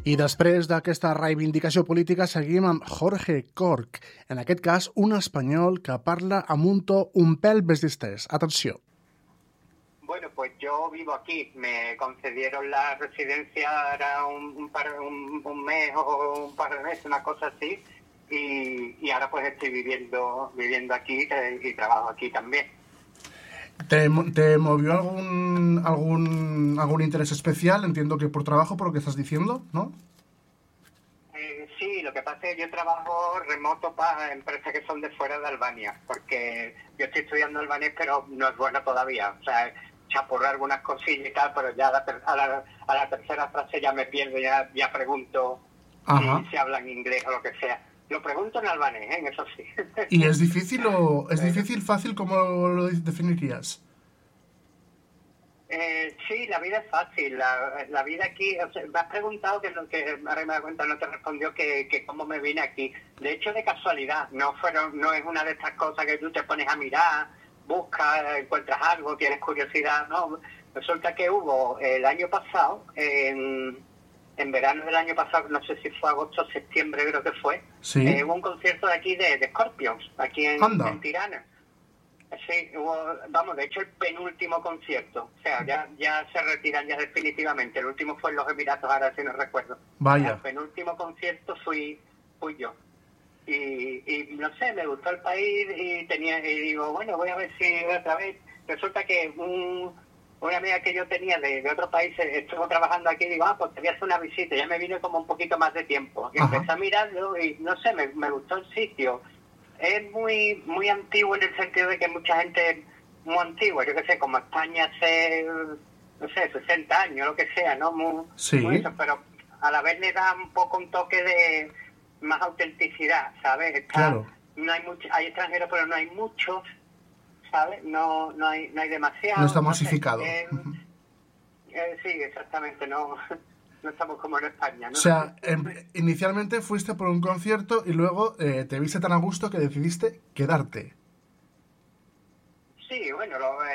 I després d'aquesta reivindicació política seguim amb Jorge Corc, en aquest cas un espanyol que parla amb un to un pèl més distès. Atenció. Bueno, pues yo vivo aquí. Me concedieron la residencia ahora un mes o un par de meses, una cosa así. Y ahora pues estoy viviendo aquí y trabajo aquí también. ¿Te movió algún interés especial? Entiendo que por trabajo, por lo que estás diciendo, ¿no? Sí, lo que pasa es que yo trabajo remoto para empresas que son de fuera de Albania, porque yo estoy estudiando albanés, pero no es bueno todavía. O sea, chapurro algunas cosillas y tal, pero ya a la tercera frase ya me pierdo, ya pregunto si hablan inglés o lo que sea. Lo pregunto en albanés, eso sí. ¿Y es difícil fácil? ¿Cómo lo definirías? Sí, la vida es fácil. La vida aquí, o sea, me has preguntado que ahora me da cuenta, no te respondió que cómo me vine aquí. De hecho, de casualidad, no es una de estas cosas que tú te pones a mirar, buscas, encuentras algo, tienes curiosidad, no. Resulta que hubo el año pasado, en verano del año pasado, no sé si fue agosto o septiembre, creo que fue, ¿sí? Hubo un concierto de aquí de Scorpions, aquí en Tirana. Sí, de hecho el penúltimo concierto, o sea, ya se retiran ya definitivamente. El último fue en los Emiratos, ahora sí no recuerdo. Vaya. El penúltimo concierto fui yo. Y no sé, me gustó el país y digo, bueno, voy a ver si otra vez. Resulta que una amiga que yo tenía de otro país estuvo trabajando aquí y digo, pues te voy a hacer una visita. Ya me vine como un poquito más de tiempo. Y empecé a mirarlo y no sé, me gustó el sitio. Es muy muy antiguo en el sentido de que mucha gente muy antigua, yo qué sé, como España hace, no sé, 60 años, lo que sea, ¿no? Muy eso, pero a la vez le da un poco un toque de más autenticidad, ¿sabes? Claro. No hay extranjeros, pero no hay muchos, ¿sabes? No hay demasiado. No está masificado. Sí, exactamente, no estamos como en España, ¿no? O sea, inicialmente fuiste por un concierto y luego te viste tan a gusto que decidiste quedarte. Sí, bueno,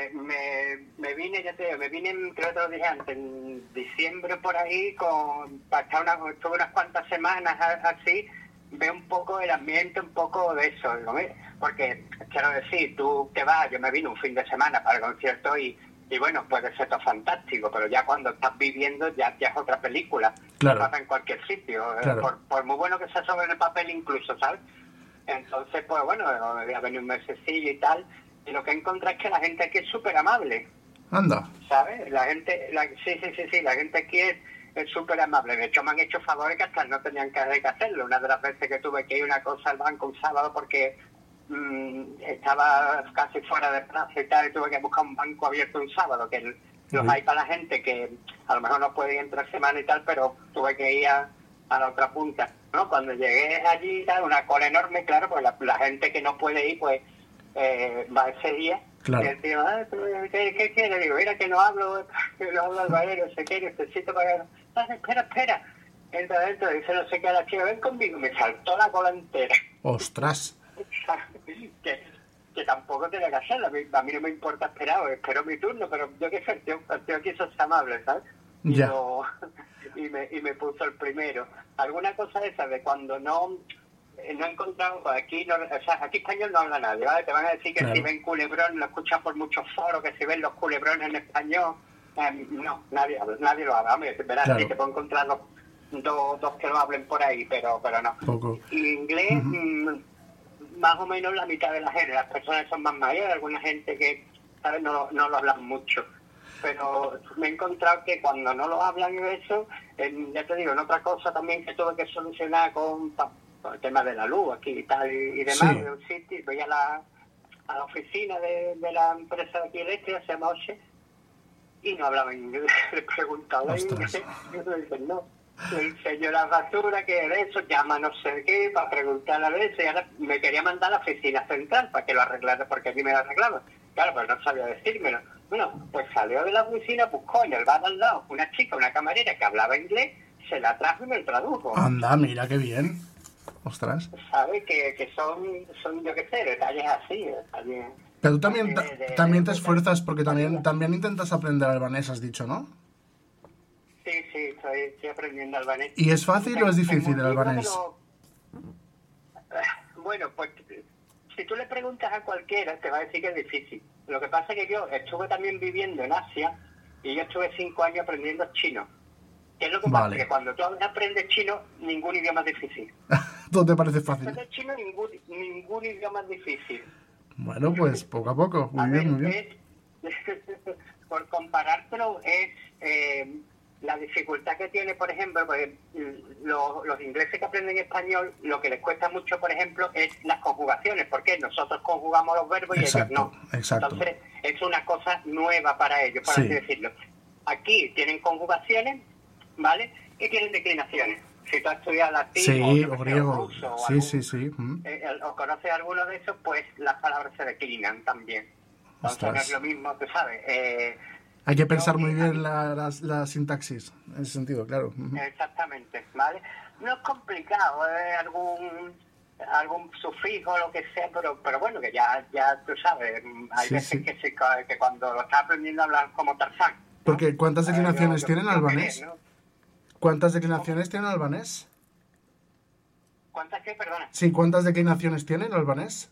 me vine, ya te digo, creo que te lo dije antes, en diciembre por ahí, estuve unas cuantas semanas así, veo un poco el ambiente, un poco de eso, ¿no? Porque, quiero decir, tú que vas, yo me vine un fin de semana para el concierto y bueno, puede ser todo fantástico, pero ya cuando estás viviendo ya es otra película. Claro. Pasa en cualquier sitio, claro. por muy bueno que sea sobre el papel incluso, ¿sabes? Entonces, pues bueno, había venido un mesecillo y tal, y lo que encontré es que la gente aquí es súper amable. Anda. ¿Sabes? La gente aquí es súper amable. De hecho, me han hecho favores que hasta no tenían que hacerlo. Una de las veces que tuve que ir una cosa al banco un sábado porque estaba casi fuera de plaza y tal, y tuve que buscar un banco abierto un sábado, que los hay para la gente que a lo mejor no puede ir entre semana y tal, pero tuve que ir a la otra punta, ¿no? Cuando llegué allí y tal, una cola enorme, claro, pues la gente que no puede ir, pues va ese día. Claro. Y el tío, ¿qué quiere? Digo, mira que no hablo albanés, no sé qué, necesito pagar. Espera. Entra, dice no sé qué, la chica, ven conmigo, me saltó la cola entera. ¡Ostras! que tampoco tenía que hacerlo, a mí no me importa esperar, espero mi turno, pero yo qué sé, el tío quiso ser amable, ¿sabes? Ya. Y me puso el primero. Alguna cosa esa de cuando no he encontrado, pues aquí aquí español no habla nadie, ¿vale? Te van a decir que claro. Si ven culebrón lo escuchan por muchos foros, que si ven los culebrones en español, no, nadie lo habla. Hombre, verás, claro. sí, te puedo encontrar dos que lo hablen por ahí, pero no. Poco. Y inglés, más o menos la mitad de la gente, las personas son más mayores, alguna gente que, ¿sabes? No lo hablan mucho. Pero me he encontrado que cuando no lo hablan y eso, ya te digo, en otra cosa también que tuve que solucionar con el tema de la luz aquí y tal y demás, sí. de un sitio, voy a la oficina de la empresa de aquí eléctrica, se llama Oche, y no hablaban inglés. Le preguntaba inglés, y me dicen, no, el señor la factura, que era eso, llama no sé qué, para preguntarle a veces, y ahora me quería mandar a la oficina central para que lo arreglara, porque aquí me lo arreglaban. Claro, pero no sabía decírmelo. Bueno, pues salió de la oficina, buscó en el bar al lado una chica, una camarera que hablaba inglés, se la trajo y me lo tradujo. Anda, mira qué bien. Ostras. ¿Sabes? Que son yo qué sé, detalles así. Pero tú también te esfuerzas porque también intentas aprender albanés, has dicho, ¿no? Sí, estoy aprendiendo albanés. ¿Y es fácil o es difícil el albanés? Bueno, pues si tú le preguntas a cualquiera, te va a decir que es difícil. Lo que pasa es que yo estuve también viviendo en Asia y yo estuve 5 años aprendiendo chino. ¿Qué es lo que pasa? Que cuando tú aprendes chino, ningún idioma es difícil. ¿Todo te parece fácil? Aprender chino, ningún idioma es difícil. Bueno, pues poco a poco. Muy bien. Por comparártelo, es la dificultad que tiene, por ejemplo, pues, los ingleses que aprenden español, lo que les cuesta mucho, por ejemplo, es las conjugaciones, porque nosotros conjugamos los verbos y ellos no. Exacto. Entonces, es una cosa nueva para ellos, por así decirlo. Aquí tienen conjugaciones, ¿vale? Y tienen declinaciones. Si tú has estudiado latín o griego, o ruso, o conoces alguno de esos, pues las palabras se declinan también. Entonces no es lo mismo, tú sabes. Hay que pensar muy bien la sintaxis, en ese sentido, claro. Exactamente, ¿vale? No es complicado, algún sufijo o lo que sea, pero bueno, que ya tú sabes, hay veces que cuando lo estás aprendiendo a hablar como Tarzán. ¿No? Porque ¿cuántas declinaciones tiene el albanés? ¿No? ¿Cuántas declinaciones tiene el albanés? ¿Cuántas qué, perdona? Sí, ¿cuántas declinaciones tiene el albanés?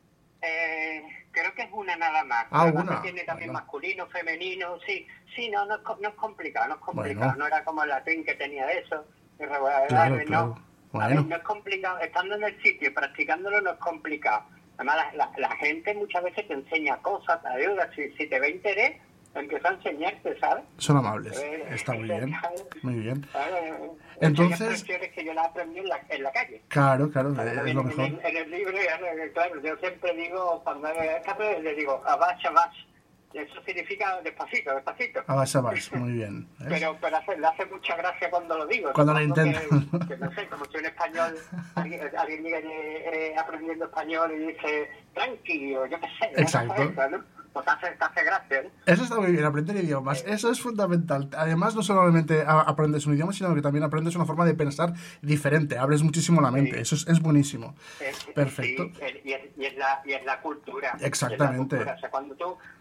Creo que es una nada más. Una. Tiene también masculino, femenino, sí, no es complicado, bueno. No era como el latín que tenía eso, irregularidades, claro. Bueno. A ver, no es complicado, estando en el sitio y practicándolo no es complicado. Además, la gente muchas veces te enseña cosas, te ayuda, si te ve interés, empieza a enseñarte, ¿sabes? Son amables, está muy bien, muy bien. Entonces... Hay expresiones que yo las aprendí en la calle. Claro, es lo mejor. En el libro, claro, yo siempre digo, cuando le digo, abash, abash. Eso significa despacito. Abash, muy bien. Pero le hace mucha gracia cuando lo digo. Cuando lo intento. Que no sé, como si en español, alguien viene aprendiendo español y dice, tranqui, o yo qué sé. Exacto. ¿no? Pues te hace gracia, ¿no? Eso está muy bien, aprender idiomas. Eso es fundamental. Además, no solamente aprendes un idioma, sino que también aprendes una forma de pensar diferente. Abres muchísimo la mente. Eso es buenísimo. Perfecto. Sí, y es la cultura. Exactamente. O sea, cuando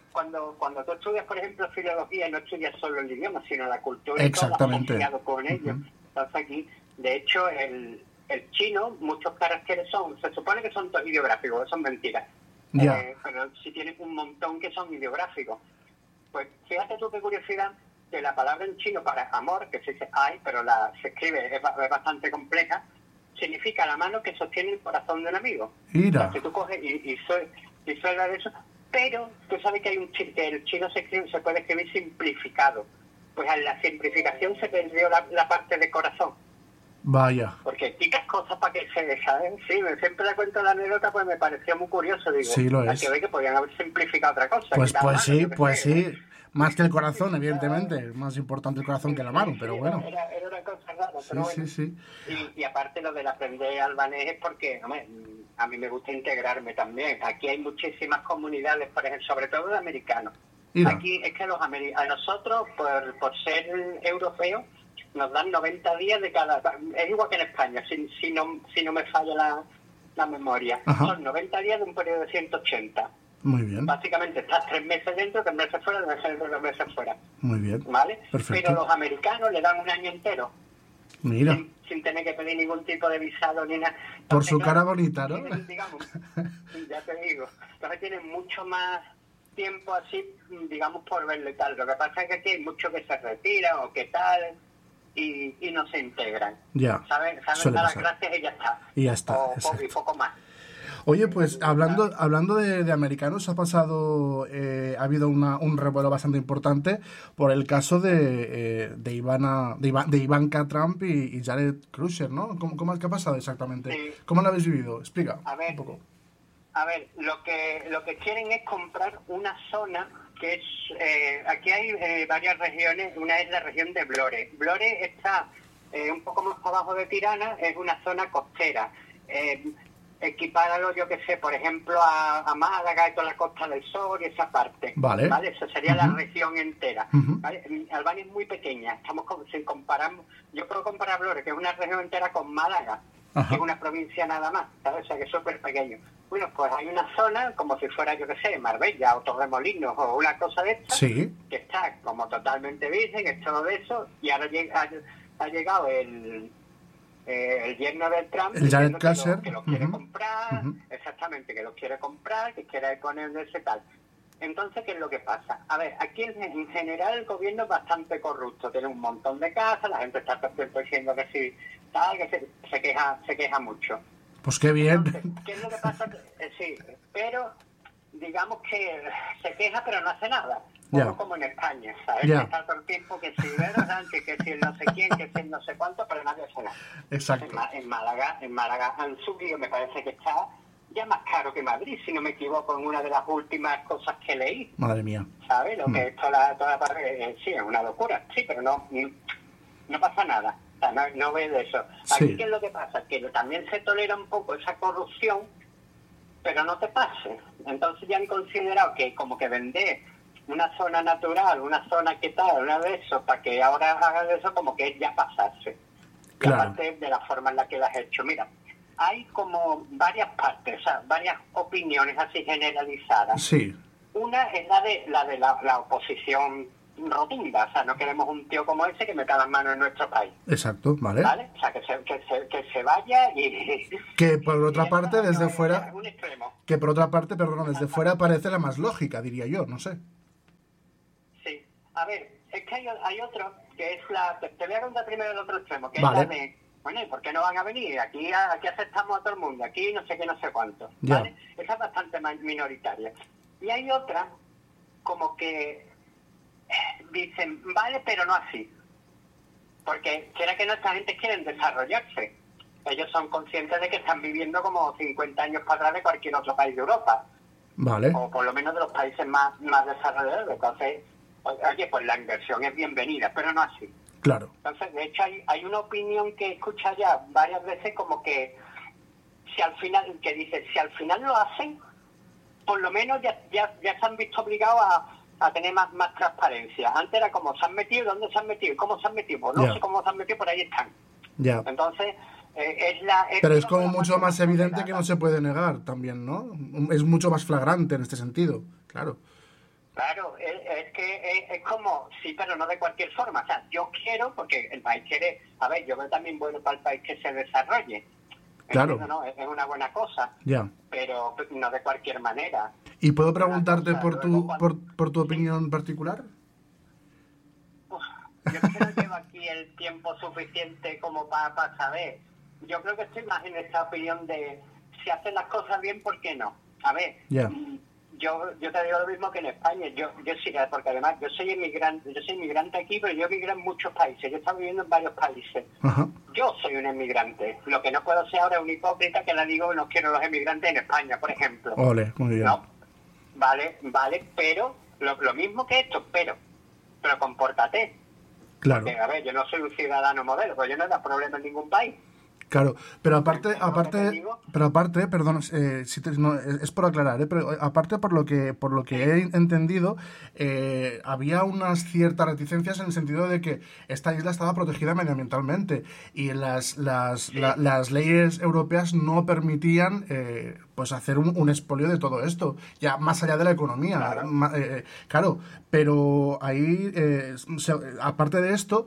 tú estudias, por ejemplo, filología, no estudias solo el idioma, sino la cultura y todo asociado con ello. Entonces aquí, de hecho, el chino, muchos caracteres se supone que son ideográficos, son mentiras. Pero sí tienes un montón que son ideográficos. Pues fíjate tú qué curiosidad, que la palabra en chino para amor, que se dice ay, pero se escribe, es bastante compleja, significa la mano que sostiene el corazón de un amigo. Mira. O sea, que tú coges y suena de eso, pero tú sabes que que el chino se puede escribir simplificado. Pues en la simplificación se perdió la parte de corazón. Vaya. Porque quitas cosas para que se ¿saben? Sí, siempre le cuento la anécdota, pues me pareció muy curioso. Digo, sí, lo es. Que ve que podían haber simplificado otra cosa. Pues sí. Más que el corazón, evidentemente. Más importante el corazón que la mano, pero bueno. Era una cosa rara, pero bueno. Sí. Y aparte lo del aprender albanés es porque, hombre, a mí me gusta integrarme también. Aquí hay muchísimas comunidades, por ejemplo, sobre todo de americanos. Mira. Aquí es que a nosotros, por ser europeos, nos dan 90 días de cada... Es igual que en España, si no me falla la memoria. Ajá. Son 90 días de un periodo de 180. Muy bien. Básicamente estás 3 meses dentro, 3 meses fuera, 2 meses fuera. Muy bien. ¿Vale? Perfecto. Pero los americanos le dan un año entero. Mira. Sin tener que pedir ningún tipo de visado ni nada. Entonces, por su cara bonita, ¿no? Digamos, ya te digo. Entonces tienen mucho más tiempo así, digamos, por verlo y tal. Lo que pasa es que aquí hay muchos que se retiran o que tal... Y no se integran. Ya. ¿Saben dar las gracias y ya está. Y ya está. Y poco más. Oye, pues hablando de americanos, ha pasado, ha habido un revuelo bastante importante por el caso de Ivanka Trump y Jared Kushner, ¿no? ¿Qué ha pasado exactamente? Sí. ¿Cómo lo habéis vivido? Explica un poco. A ver, lo que quieren es comprar una zona que es, aquí hay varias regiones, una es la región de Vlore. Vlore está un poco más abajo de Tirana, es una zona costera. Equipáralo, yo que sé, por ejemplo, a Málaga y toda la Costa del Sol y esa parte. Vale. Esa sería la región entera. ¿Vale? Albania es muy pequeña, si comparamos, yo puedo comparar Vlore, que es una región entera, con Málaga, que es una provincia nada más, ¿sabes? O sea, que es súper pequeño. Bueno, pues hay una zona, como si fuera, yo qué sé, Marbella o Torremolinos o una cosa de esta, Sí. que está como totalmente virgen, es todo de eso, y ahora ha llegado el yerno del Trump El Jared diciendo Kushner. que lo quiere Ujú, comprar, ujú. exactamente, que lo quiere comprar, que quiere ponerse tal. Entonces, ¿qué es lo que pasa? A ver, aquí en general el gobierno es bastante corrupto, tiene un montón de casas, la gente está todo el tiempo diciendo que sí, tal, que se queja mucho. Pues qué bien. Entonces, ¿qué es lo que pasa? Sí, pero digamos que se queja pero no hace nada. Ya. Poco como en España, ¿sabes? Ya. Que está todo el tiempo que si Pedro Sánchez, que si el no sé quién, que si el no sé cuánto, pero nadie hace nada. Exacto. En Málaga han subido, me parece que está ya más caro que Madrid, si no me equivoco, en una de las últimas cosas que leí. Madre mía. ¿Sabes? Lo que es toda sí, es una locura, sí, pero no pasa nada. O sea, no ves de eso. Aquí, Sí. ¿qué es lo que pasa? Que también se tolera un poco esa corrupción, pero no te pase. Entonces ya han considerado que como que vender una zona natural, una zona que tal, una de eso, para que ahora hagan eso, como que es ya pasarse. Y Claro. aparte de la forma en la que lo has hecho. Mira, hay como varias partes, o sea, varias opiniones así generalizadas. Sí. Una es la de la oposición rotunda, o sea, no queremos un tío como ese que meta las manos en nuestro país, Exacto, ¿vale? ¿vale? O sea, que se vaya y... Que por y otra ya parte, está, desde no, fuera, es un extremo. que por otra parte, perdón, desde fuera parece la más lógica, diría yo, no sé. Sí. A ver, es que hay otro que es te voy a contar primero el otro extremo, que Vale. es la de, bueno, ¿y por qué no van a venir? Aquí aceptamos a todo el mundo, aquí no sé qué, no sé cuánto, Ya. ¿vale? Esa es bastante minoritaria. Y hay otra como que dicen, vale, pero no así. Porque quiera que no, esta gente quieren desarrollarse. Ellos son conscientes de que están viviendo como 50 años para atrás de cualquier otro país de Europa. Vale. O por lo menos de los países más desarrollados. Entonces, oye, pues la inversión es bienvenida, pero no así. Claro. Entonces, de hecho, hay una opinión que he escuchado ya varias veces como que si al final lo hacen, por lo menos ya se han visto obligados a tener más transparencia. Antes era como, ¿se han metido? ¿Dónde se han metido? ¿Cómo se han metido? Pues no Ya. sé cómo se han metido, por ahí están. Ya. Entonces, Pero es como mucho más evidente evidente que no se puede negar también, ¿no? Es mucho más flagrante en este sentido, claro. Claro, es que es como, sí, pero no de cualquier forma. O sea, yo quiero, porque el país quiere, a ver, yo veo también bueno para el país que se desarrolle. Claro. ¿No? Es una buena cosa, Ya. pero no de cualquier manera. ¿Y puedo preguntarte Una cosa, por luego por tu sí. opinión particular? Uf, yo es que no llevo aquí el tiempo suficiente como para saber. Yo creo que estoy más en esta opinión de si hacen las cosas bien, ¿por qué no? A ver, Ya. yo te digo lo mismo que en España. Yo sí, porque además yo soy inmigrante aquí, pero yo emigré en muchos países. Yo he estado viviendo en varios países. Ajá. Yo soy un emigrante. Lo que no puedo ser ahora es un hipócrita que le digo no quiero los emigrantes en España, por ejemplo. Ole, muy bien. No, vale, pero lo mismo que esto, pero compórtate. Claro. Porque, a ver, yo no soy un ciudadano modelo, pues yo no he dado problema en ningún país. Claro, pero aparte, ¿Entiendes lo que te digo? perdón, es por aclarar, pero aparte por lo que he entendido, había unas ciertas reticencias en el sentido de que esta isla estaba protegida medioambientalmente y las leyes europeas no permitían pues hacer un expolio de todo esto, ya más allá de la economía, Claro. claro, pero ahí aparte de esto,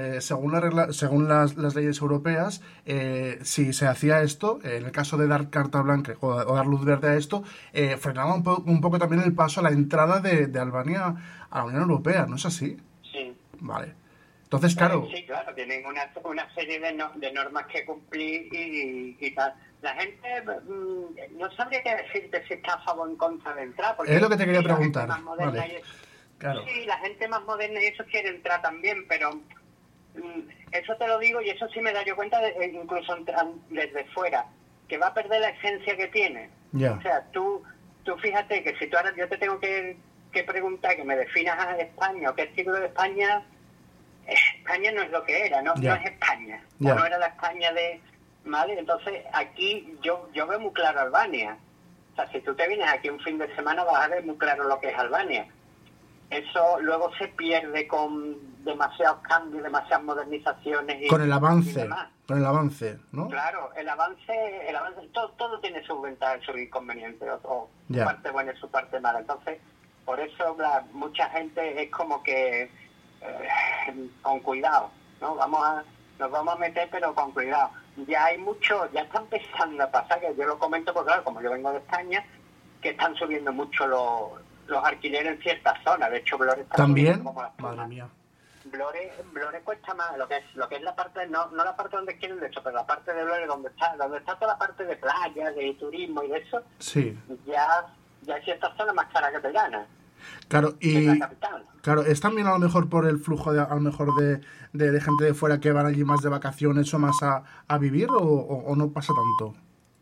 según las leyes europeas, si se hacía esto, en el caso de dar carta blanca o dar luz verde a esto, frenaba un poco también el paso a la entrada de Albania a la Unión Europea, ¿no es así? Sí. Vale. Entonces, claro, Sí, claro, tienen una serie de normas que cumplir y tal. La gente no sabría qué decirte si está a favor o en contra de entrar. Porque es lo que te quería la gente preguntar. más moderna Vale. Claro. Sí, la gente más moderna y eso quiere entrar también, pero eso te lo digo y eso sí me da yo cuenta, incluso desde fuera, que va a perder la esencia que tiene. Ya. O sea, tú fíjate que si tú ahora yo te tengo que preguntar, que me definas a España o qué siglo de España, España no es lo que era, no es España, Ya. no era la España de... ¿Vale? Entonces aquí yo veo muy claro Albania. O sea, si tú te vienes aquí un fin de semana vas a ver muy claro lo que es Albania. eso luego se pierde con demasiados cambios, demasiadas modernizaciones Con el y avance, demás. ¿no? Claro, el avance todo tiene sus ventajas y sus inconvenientes, o su Ya. parte buena y su parte mala. Entonces, por eso mucha gente es como que con cuidado, ¿no? Nos vamos a meter, pero con cuidado. Ya está empezando a pasar, que yo lo comento porque, claro, como yo vengo de España, que están subiendo mucho los alquileres en ciertas zonas. De hecho, Blore está También, subiendo como la espuma. madre mía. Blore cuesta más, lo que es la parte, no la parte donde quieren de eso, pero la parte de Blore donde está toda la parte de playa, de turismo y de eso, Sí. ya hay ciertas zonas más caras que te ganan. Claro, Que es y la capital. claro, es también a lo mejor por el flujo a lo mejor de gente de fuera que van allí más de vacaciones o más a vivir, o no pasa tanto.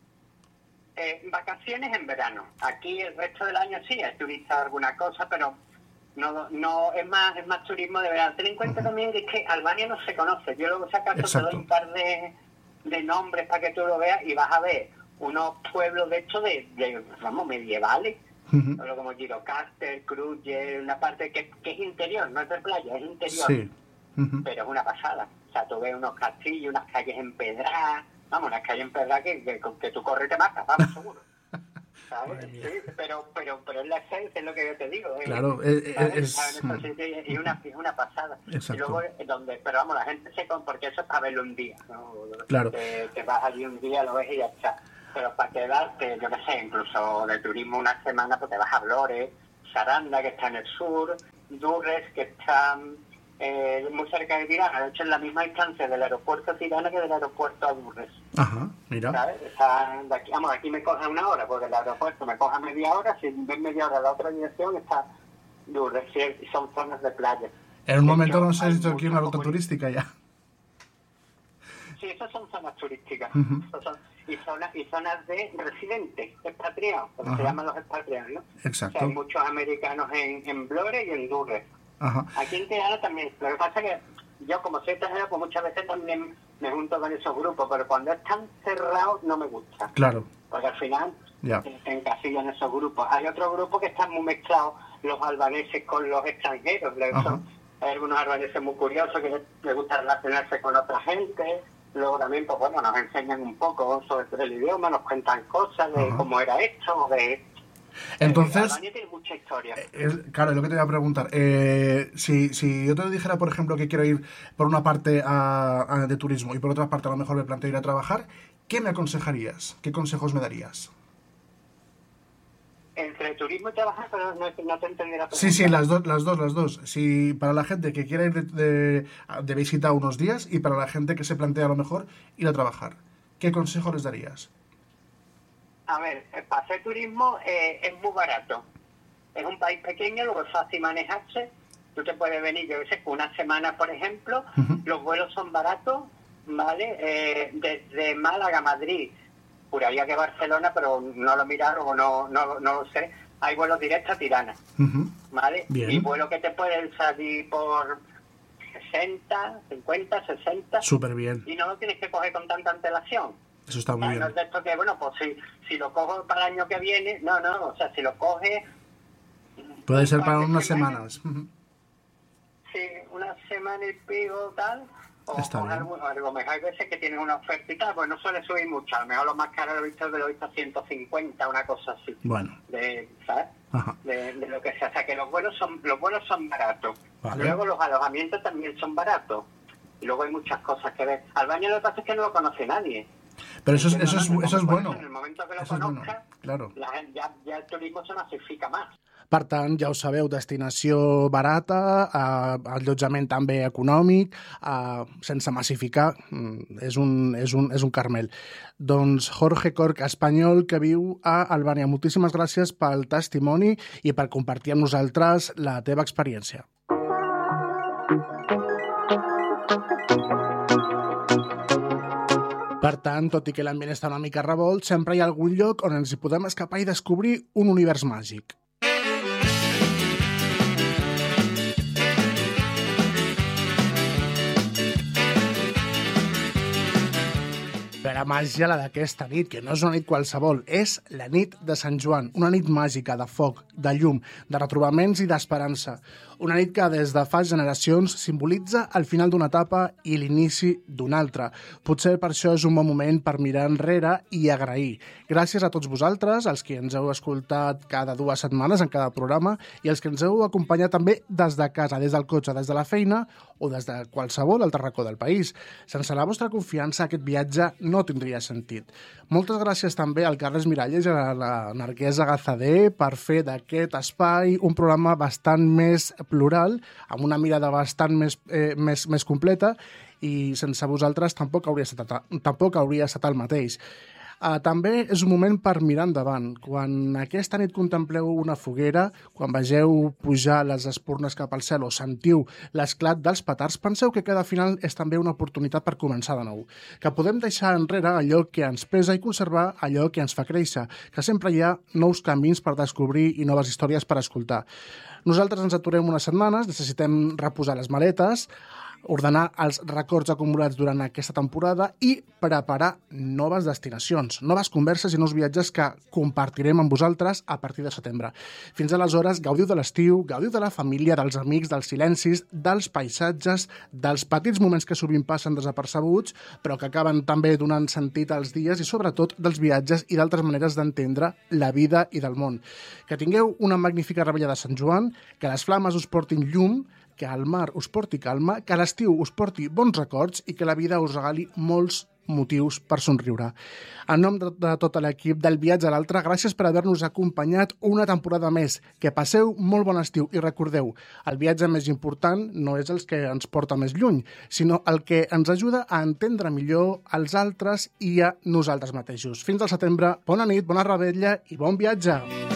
Vacaciones en verano. Aquí el resto del año sí hay turistas alguna cosa, pero no es más turismo de verano. Ten en cuenta también que es que Albania no se conoce. Yo luego si acaso te Exacto. doy un par de nombres para que tú lo veas y vas a ver unos pueblos de hecho de medievales, Ujú. como Gjirokastër, Kruger, una parte que es interior, no es de playa, es interior, Sí. Ujú. pero es una pasada. O sea, tú ves unos castillos, unas calles empedradas, unas calles empedradas que tú corres y te matas, vamos, seguro. ¿Sabes? Madre mía. Sí, pero es la esencia, es lo que yo te digo. Claro, ¿sabes? Y una pasada. Exacto. Y luego, pero vamos, la gente porque eso es para verlo un día, ¿no? Claro. Te vas allí un día, lo ves y ya está. Pero para quedarte, yo qué sé, incluso de turismo una semana, pues te vas a Vlore, Saranda, que está en el sur, Durrës, que está muy cerca de Tirana, de hecho en la misma distancia del aeropuerto de Tirana que del aeropuerto a Durrës. Ajá, mira. ¿Sabes? Está de aquí me coge una hora, porque el aeropuerto me coge media hora, si ves media hora en la otra dirección está Durrës, y son zonas de playa. En un De momento hecho, nos has hay dicho aquí una mucho ruta turística ya. Sí, esas son zonas turísticas. Ujú. Y zonas de residentes, expatriados, como se Ajá. llaman los expatriados, ¿no? Exacto. O sea, hay muchos americanos en Vlore y en Durrës. Ajá. Aquí en Tirana también. Lo que pasa es que yo, como soy extranjero, pues muchas veces también me junto con esos grupos, pero cuando es tan cerrado no me gusta. Claro. Porque al final Ya. se encasillan esos grupos. Hay otro grupo que están muy mezclados, los albaneses con los extranjeros. Ajá. Hay algunos albaneses muy curiosos que les gusta relacionarse con otra gente. Luego también, pues bueno, nos enseñan un poco sobre el idioma, nos cuentan cosas de Ajá. cómo era esto, Entonces, Albania tiene mucha historia. claro, es lo que te iba a preguntar. Si yo te dijera, por ejemplo, que quiero ir por una parte de turismo y por otra parte a lo mejor me planteo ir a trabajar, ¿qué me aconsejarías? ¿Qué consejos me darías? Entre turismo y trabajar, pero no te entendí la pregunta. Sí, las dos. Si para la gente que quiere ir de visita unos días y para la gente que se plantea a lo mejor ir a trabajar, ¿qué consejo les darías? A ver, para hacer turismo es muy barato. Es un país pequeño, luego es fácil manejarse. Tú te puedes venir, yo sé, una semana, por ejemplo. Ujú. Los vuelos son baratos, ¿vale? Desde Málaga a Madrid, juraría que Barcelona, pero no lo miraron o no lo sé. Hay vuelos directos a Tirana, Ujú. ¿vale? Bien. Y vuelos que te pueden salir por 60, 50, 60. Súper bien. Y no lo tienes que coger con tanta antelación. Eso está muy No bien. es de esto que, bueno, pues si lo cojo para el año que viene, no, o sea, si lo coge... Puede ser un para par de unas semanas, semanas. Ujú. Sí, una semana y pico, tal, o Está bien. algo mejor. Hay veces que tienen una oferta y tal, pues no suele subir mucho. A lo mejor lo más caro lo he visto 150, una cosa así. Bueno. ¿Sabes? Ajá. De lo que sea. O sea, que los vuelos son baratos. Vale. Luego los alojamientos también son baratos. Y luego hay muchas cosas que ver. Albania lo que pasa es que no lo conoce nadie. Pero eso Entonces, es bueno. En el momento que lo Eso es bueno, conozca, claro. la gent ja el turisme se massifica més. Per tant, ja ho sabeu, destinació barata, allotjament també econòmic, sense massificar, és un carmel. Doncs Jorge Corc, espanyol que viu a Albània, moltíssimes gràcies pel testimoni i per compartir amb nosaltres la teva experiència. Per tant, tot i que l'ambient està una mica revolt, sempre hi ha algun lloc on ens hi podem escapar i descobrir un univers màgic. Per Quina màgia la d'aquesta nit, que no és una nit qualsevol, és la nit de Sant Joan, una nit màgica de foc, de llum, de retrobaments i d'esperança. Una nit que des de fa generacions simbolitza el final d'una etapa i l'inici d'una altra. Potser per això és un bon moment per mirar enrere i agrair. Gràcies a tots vosaltres, els que ens heu escoltat cada 2 setmanes en cada programa i els que ens heu acompanyat també des de casa, des del cotxe, des de la feina o des de qualsevol altre racó del país. Sense la vostra confiança, aquest viatge no tindria sentit. Moltes gràcies també al Carles Miralles i a la Narguesa Gazadé per fer d'aquest espai un programa bastant més plural, amb una mirada bastant més completa, i sense vosaltres tampoc hauria estat el mateix. També és un moment per mirar endavant. Quan aquesta nit contempleu una foguera, quan vegeu pujar les espurnes cap al cel o sentiu l'esclat dels petards, penseu que cada final és també una oportunitat per començar de nou. Que podem deixar enrere allò que ens pesa i conservar allò que ens fa créixer. Que sempre hi ha nous camins per descobrir i noves històries per escoltar. Nosaltres ens aturem unes setmanes, necessitem reposar les maletes, ordenar els records acumulats durant aquesta temporada i preparar noves destinacions, noves converses i nous viatges que compartirem amb vosaltres a partir de setembre. Fins aleshores, gaudiu de l'estiu, gaudiu de la família, dels amics, dels silencis, dels paisatges, dels petits moments que sovint passen desapercebuts, però que acaben també donant sentit als dies i sobretot dels viatges i d'altres maneres d'entendre la vida i del món. Que tingueu una magnífica rebella de Sant Joan, que les flames us portin llum, que el mar us porti calma, que l'estiu us porti bons records i que la vida us regali molts motius per somriure. En nom de tot l'equip del Viatge a l'Altre, gràcies per haver-nos acompanyat una temporada més. Que passeu molt bon estiu i recordeu, el viatge més important no és el que ens porta més lluny, sinó el que ens ajuda a entendre millor els altres i a nosaltres mateixos. Fins al setembre, bona nit, bona rebella i bon viatge!